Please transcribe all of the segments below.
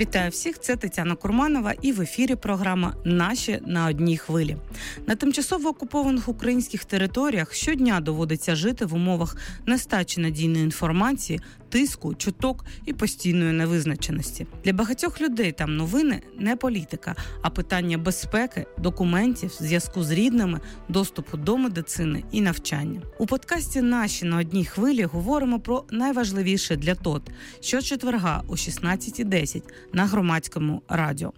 Вітаю всіх, це Тетяна Курманова і в ефірі програма «Наші на одній хвилі». На тимчасово окупованих українських територіях щодня доводиться жити в умовах нестачі надійної інформації, тиску, чуток і постійної невизначеності. Для багатьох людей там новини не політика, а питання безпеки, документів, зв'язку з рідними, доступу до медицини і навчання. У подкасті «Наші на одній хвилі» говоримо про найважливіше для ТОТ щочетверга о 16:10 на Громадському радіо.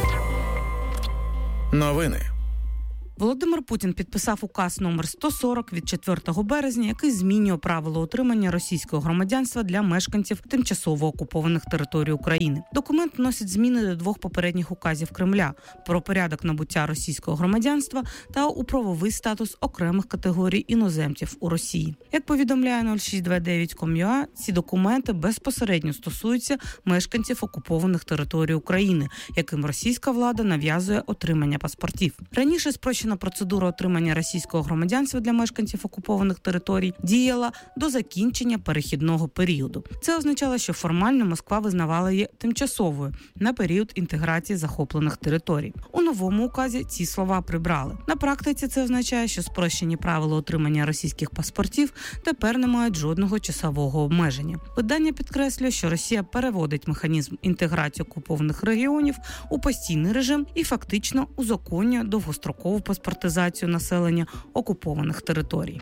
Новини. Володимир Путін підписав указ номер 140 від 4 березня, який змінює правила отримання російського громадянства для мешканців тимчасово окупованих територій України. Документ вносить зміни до двох попередніх указів Кремля про порядок набуття російського громадянства та у правовий статус окремих категорій іноземців у Росії. Як повідомляє 0629.com.ua, ці документи безпосередньо стосуються мешканців окупованих територій України, яким російська влада нав'язує отримання паспортів. Раніше спрощена процедура отримання російського громадянства для мешканців окупованих територій діяла до закінчення перехідного періоду. Це означало, що формально Москва визнавала її тимчасовою на період інтеграції захоплених територій. У новому указі ці слова прибрали. На практиці це означає, що спрощені правила отримання російських паспортів тепер не мають жодного часового обмеження. Видання підкреслює, що Росія переводить механізм інтеграції окупованих регіонів у постійний режим і фактично узаконює довгострокову паспортизацію населення окупованих територій.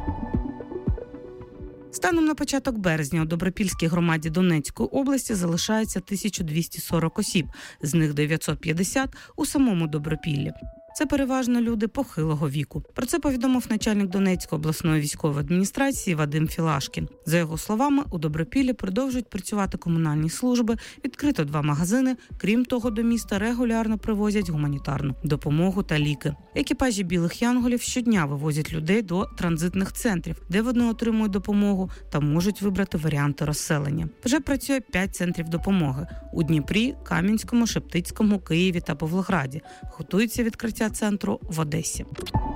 Станом на початок березня у Добропільській громаді Донецької області залишається 1240 осіб, з них 950 у самому Добропіллі. Це переважно люди похилого віку. Про це повідомив начальник Донецької обласної військової адміністрації Вадим Філашкін. За його словами, у Добропіллі продовжують працювати комунальні служби, відкрито 2 магазини. Крім того, до міста регулярно привозять гуманітарну допомогу та ліки. Екіпажі «Білих янголів» щодня вивозять людей до транзитних центрів, де вони отримують допомогу та можуть вибрати варіанти розселення. Вже працює 5 центрів допомоги – у Дніпрі, Кам'янському, Шептицькому, Києві та Павлограді. Готується відкриття центру в Одесі.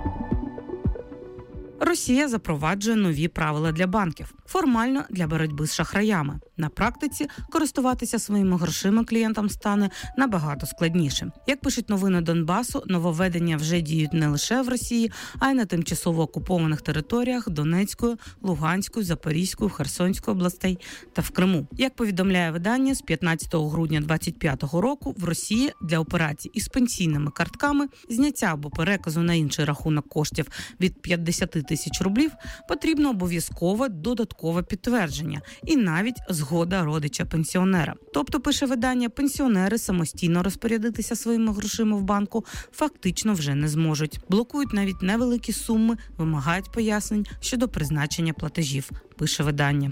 Росія запроваджує нові правила для банків. Формально для боротьби з шахраями. На практиці користуватися своїми грошима клієнтам стане набагато складніше. Як пишуть новини Донбасу, нововведення вже діють не лише в Росії, а й на тимчасово окупованих територіях Донецької, Луганської, Запорізької, Херсонської областей та в Криму. Як повідомляє видання, з 15 грудня 2025 року в Росії для операцій із пенсійними картками, зняття або переказу на інший рахунок коштів від 50 тисяч рублів потрібно обов'язкове додаткове підтвердження і навіть згода родича-пенсіонера. Тобто, пише видання, пенсіонери самостійно розпорядитися своїми грошима в банку фактично вже не зможуть. Блокують навіть невеликі суми, вимагають пояснень щодо призначення платежів, пише видання.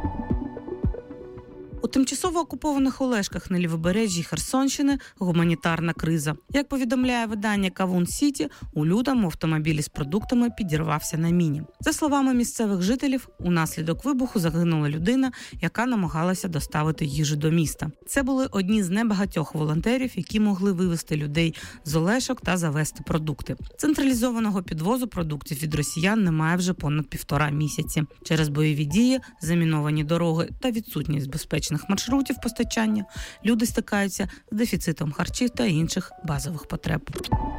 У тимчасово окупованих Олешках на лівобережжі Херсонщини гуманітарна криза. Як повідомляє видання Кавун Сіті, у лютому автомобіль із продуктами підірвався на міні. За словами місцевих жителів, унаслідок вибуху загинула людина, яка намагалася доставити їжу до міста. Це були одні з небагатьох волонтерів, які могли вивезти людей з Олешок та завезти продукти. Централізованого підвозу продуктів від росіян немає вже понад 1,5 місяці. Через бойові дії, заміновані дороги та відсутність безпечних маршрутів постачання, люди стикаються з дефіцитом харчів та інших базових потреб.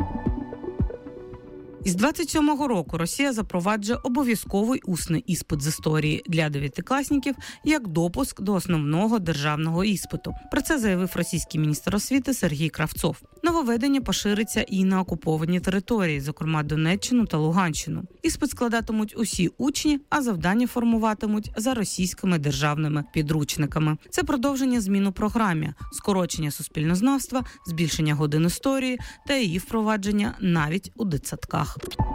Із 27-го року Росія запроваджує обов'язковий усний іспит з історії для 9-класників як допуск до основного державного іспиту. Про це заявив російський міністр освіти Сергій Кравцов. Нововведення пошириться і на окуповані території, зокрема Донеччину та Луганщину. Іспит складатимуть усі учні, а завдання формуватимуть за російськими державними підручниками. Це продовження змін у програмі, скорочення суспільнознавства, збільшення годин історії та її впровадження навіть у дитсадках.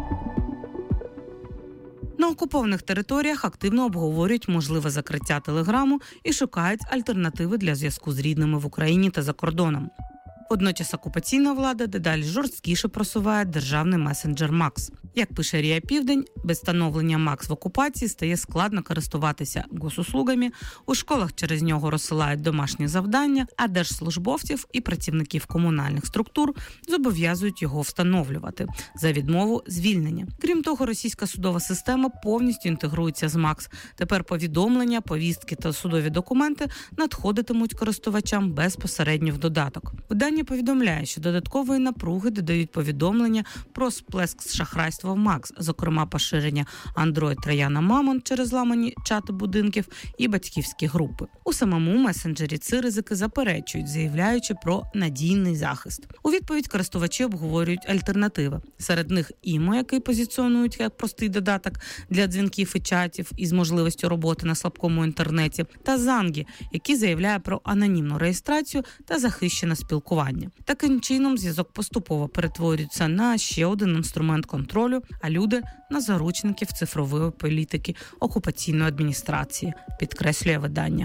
На окупованих територіях активно обговорюють можливе закриття телеграму і шукають альтернативи для зв'язку з рідними в Україні та за кордоном. Водночас окупаційна влада дедалі жорсткіше просуває державний месенджер Макс. Як пише РІА Південь, без встановлення МАКС в окупації стає складно користуватися госуслугами, у школах через нього розсилають домашні завдання, а держслужбовців і працівників комунальних структур зобов'язують його встановлювати за відмову звільнення. Крім того, російська судова система повністю інтегрується з МАКС. Тепер повідомлення, повістки та судові документи надходитимуть користувачам безпосередньо в додаток. Видання повідомляє, що додаткової напруги додають повідомлення про сплеск шахрайства в МАКС, зокрема поширення Android-трояна Мамонт через ламані чати будинків і батьківські групи. У самому месенджері ці ризики заперечують, заявляючи про надійний захист. У відповідь користувачі обговорюють альтернативи. Серед них Імо, який позиціонують як простий додаток для дзвінків і чатів із можливістю роботи на слабкому інтернеті, та Зангі, який заявляє про анонімну реєстрацію та захищене спілкування. Таким чином, зв'язок поступово перетворюється на ще один інструмент контролю, а люди – на заручників цифрової політики окупаційної адміністрації, підкреслює видання.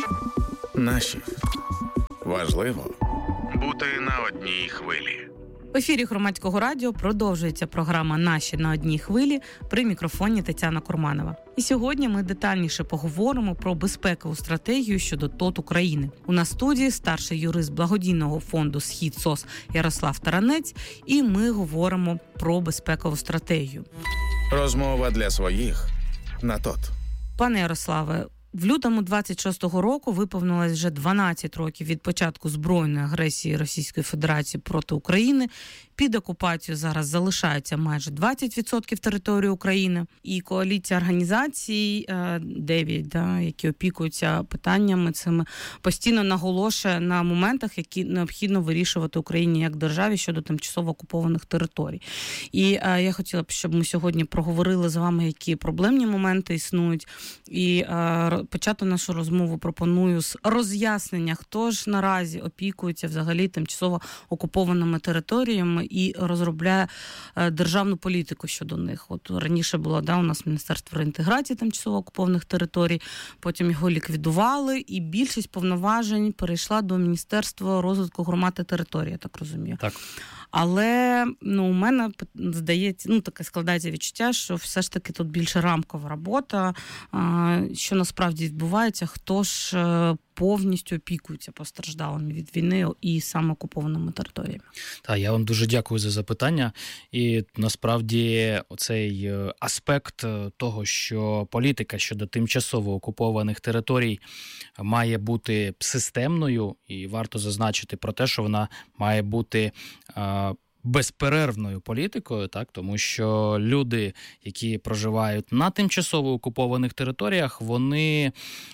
Наші. Важливо бути на одній хвилі. В ефірі Громадського радіо продовжується програма «Наші на одній хвилі» при мікрофоні Тетяна Курманова. І сьогодні ми детальніше поговоримо про безпекову стратегію щодо ТОТ України. У нас в студії старший юрист благодійного фонду «Схід СОС» Ярослав Таранець, і ми говоримо про безпекову стратегію. Розмова для своїх на ТОТ. Пане Ярославе, в лютому 26-го року виповнилось вже 12 років від початку збройної агресії Російської Федерації проти України. Під окупацією зараз залишаються майже 20% території України. І коаліція організацій 9, які опікуються питаннями цими, постійно наголошує на моментах, які необхідно вирішувати Україні як державі щодо тимчасово окупованих територій. І я хотіла б, щоб ми сьогодні проговорили з вами, які проблемні моменти існують. І почати нашу розмову пропоную з роз'яснення, хто ж наразі опікується взагалі тимчасово окупованими територіями і розробляє державну політику щодо них. От раніше було у нас Міністерство реінтеграції тимчасово окупованих територій, потім його ліквідували, і більшість повноважень перейшла до Міністерства розвитку громад і територій, я так розумію. Так. Але у мене здається, таке складається відчуття, що все ж таки тут більше рамкова робота, що насправді відбувається, хто ж повністю опікується постраждалими від війни і саме окупованими територіями. Так, я вам дуже дякую за запитання. І насправді оцей аспект того, що політика щодо тимчасово окупованих територій має бути системною, і варто зазначити про те, що вона має бути безперервною політикою, так, тому що люди, які проживають на тимчасово окупованих територіях, вони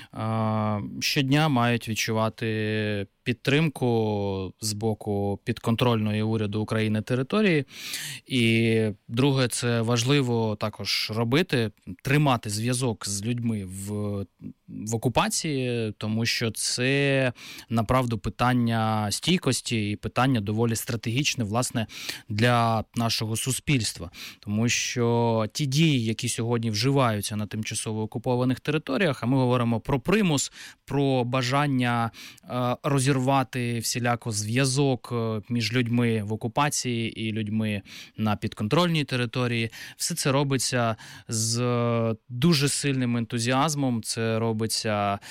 щодня мають відчувати підтримку з боку підконтрольної уряду України території. І друге, це важливо також робити, тримати зв'язок з людьми в окупації, тому що це, направду, питання стійкості і питання доволі стратегічне, власне, для нашого суспільства. Тому що ті дії, які сьогодні вживаються на тимчасово окупованих територіях, а ми говоримо про примус, про бажання розірвати всіляко зв'язок між людьми в окупації і людьми на підконтрольній території. Все це робиться з дуже сильним ентузіазмом, це робиться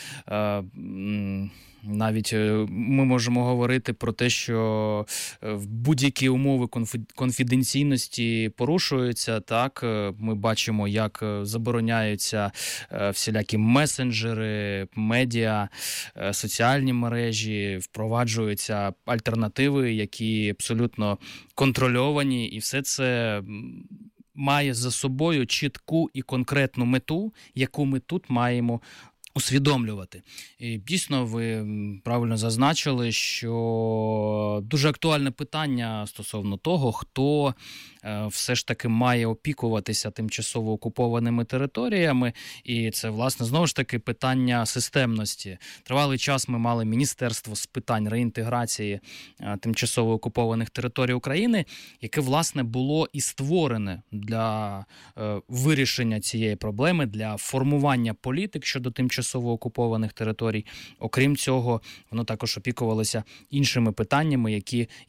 навіть ми можемо говорити про те, що будь-які умови конфіденційності порушуються. Так, ми бачимо, як забороняються всілякі месенджери, медіа, соціальні мережі, впроваджуються альтернативи, які абсолютно контрольовані, і все це має за собою чітку і конкретну мету, яку ми тут маємо усвідомлювати. І дійсно, ви правильно зазначили, що дуже актуальне питання стосовно того, хто все ж таки має опікуватися тимчасово окупованими територіями. І це, власне, знову ж таки питання системності. Тривалий час ми мали Міністерство з питань реінтеграції тимчасово окупованих територій України, яке, власне, було і створене для вирішення цієї проблеми, для формування політик щодо тимчасово окупованих територій. Окрім цього, воно також опікувалося іншими питаннями, які є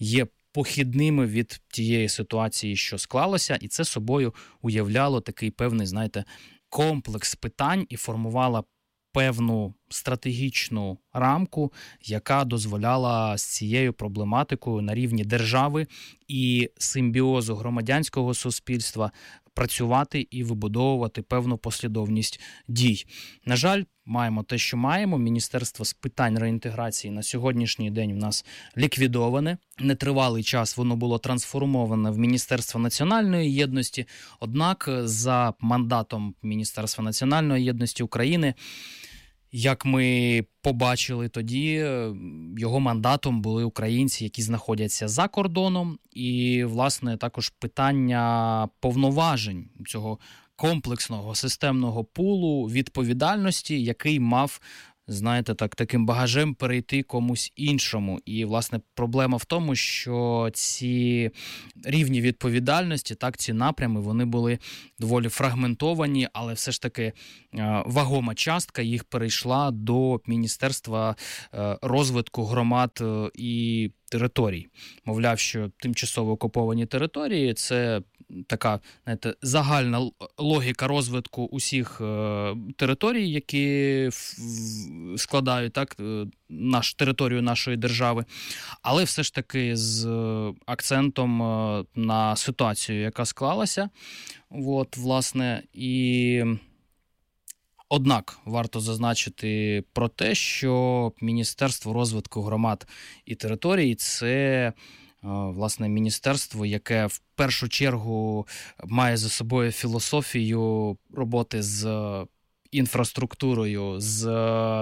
похідними від тієї ситуації, що склалося, і це собою уявляло такий певний, знаєте, комплекс питань і формувала певну стратегічну рамку, яка дозволяла з цією проблематикою на рівні держави і симбіозу громадянського суспільства працювати і вибудовувати певну послідовність дій. На жаль, маємо те, що маємо. Міністерство з питань реінтеграції на сьогоднішній день в нас ліквідоване. Нетривалий час воно було трансформоване в Міністерство національної єдності. Однак за мандатом Міністерства національної єдності України, як ми побачили тоді, його мандатом були українці, які знаходяться за кордоном. І, власне, також питання повноважень цього комплексного системного пулу відповідальності, який мав, знаєте, таким багажем перейти комусь іншому. І, власне, проблема в тому, що ці рівні відповідальності, ці напрями, вони були доволі фрагментовані, але все ж таки вагома частка їх перейшла до Міністерства розвитку громад і територій. Мовляв, що тимчасово окуповані території – це така, знаєте, загальна логіка розвитку усіх територій, які складають територію нашої держави, але все ж таки з акцентом на ситуацію, яка склалася. Власне, і однак варто зазначити про те, що Міністерство розвитку громад і територій – це, власне, міністерство, яке в першу чергу має за собою філософію роботи з інфраструктурою, з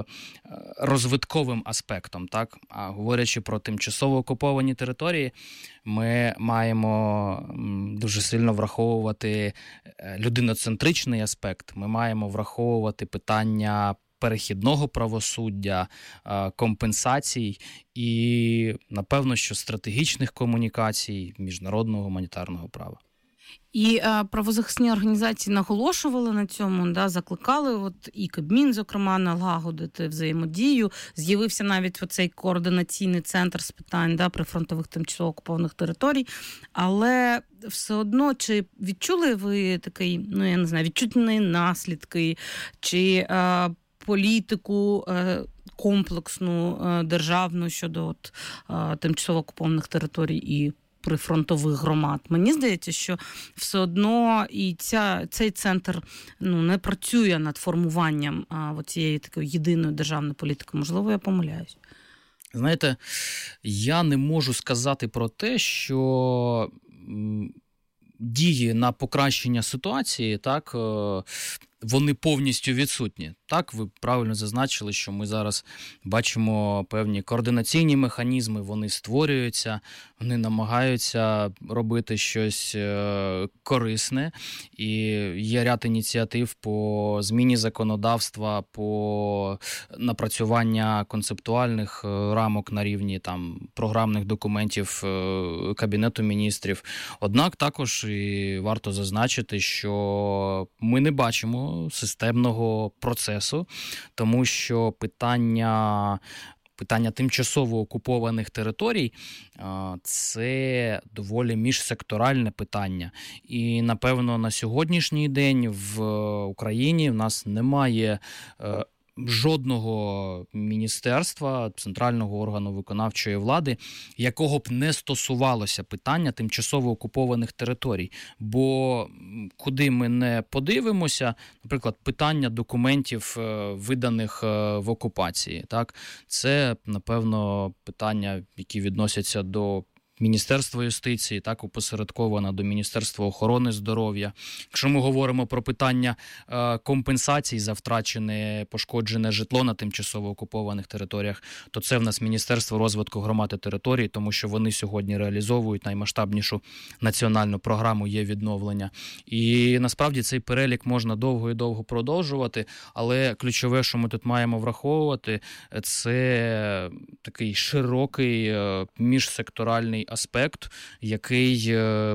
розвитковим аспектом. А говорячи про тимчасово окуповані території, ми маємо дуже сильно враховувати людиноцентричний аспект, ми маємо враховувати питання перехідного правосуддя, компенсацій і, напевно, що стратегічних комунікацій, міжнародного гуманітарного права. І правозахисні організації наголошували на цьому, закликали і Кабмін, зокрема, налагодити взаємодію. З'явився навіть оцей координаційний центр з питань прифронтових тимчасово окупованих територій. Але все одно, чи відчули ви такий, я не знаю, відчутні наслідки, чи політику комплексну, державну щодо тимчасово окупованих територій і прифронтових громад? Мені здається, що все одно і цей центр не працює над формуванням цієї такої єдиної державної політики. Можливо, я помиляюсь. Знаєте, я не можу сказати про те, що дії на покращення ситуації, вони повністю відсутні. Ви правильно зазначили, що ми зараз бачимо певні координаційні механізми, вони створюються, вони намагаються робити щось корисне. І є ряд ініціатив по зміні законодавства, по напрацювання концептуальних рамок на рівні програмних документів Кабінету міністрів. Однак також і варто зазначити, що ми не бачимо системного процесу, тому що питання тимчасово окупованих територій – це доволі міжсекторальне питання. І, напевно, на сьогоднішній день в Україні в нас немає жодного міністерства, центрального органу виконавчої влади, якого б не стосувалося питання тимчасово окупованих територій. Бо куди ми не подивимося, наприклад, питання документів, виданих в окупації, це, напевно, питання, які відносяться до Міністерства юстиції, опосередковано до Міністерства охорони здоров'я. Якщо ми говоримо про питання компенсацій за втрачене, пошкоджене житло на тимчасово окупованих територіях, то це в нас Міністерство розвитку громад і територій, тому що вони сьогодні реалізовують наймасштабнішу національну програму «Є відновлення». І насправді цей перелік можна довго і довго продовжувати, але ключове, що ми тут маємо враховувати, це такий широкий міжсекторальний аспект, який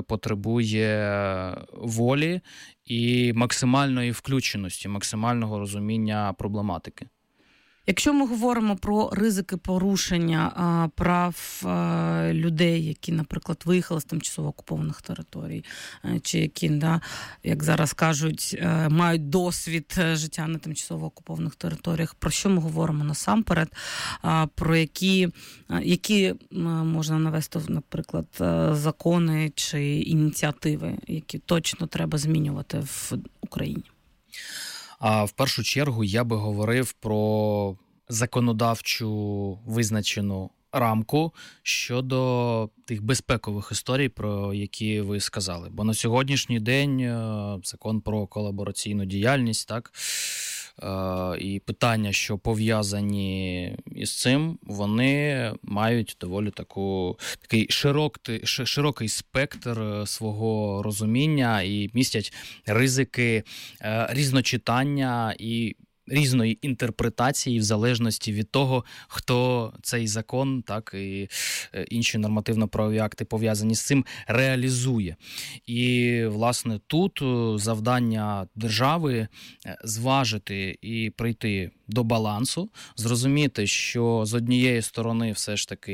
потребує волі і максимальної включеності, максимального розуміння проблематики. Якщо ми говоримо про ризики порушення прав людей, які, наприклад, виїхали з тимчасово окупованих територій, чи які, як зараз кажуть, мають досвід життя на тимчасово окупованих територіях, про що ми говоримо насамперед, про які можна навести, наприклад, закони чи ініціативи, які точно треба змінювати в Україні? А в першу чергу я би говорив про законодавчу визначену рамку щодо тих безпекових історій, про які ви сказали. Бо на сьогоднішній день закон про колабораційну діяльність, так, і питання, що пов'язані із цим, вони мають доволі такий широкий спектр свого розуміння і містять ризики різночитання і різної інтерпретації в залежності від того, хто цей закон, так, і інші нормативно-правові акти пов'язані з цим реалізує. І, власне, тут завдання держави зважити і прийти до балансу, зрозуміти, що з однієї сторони все ж таки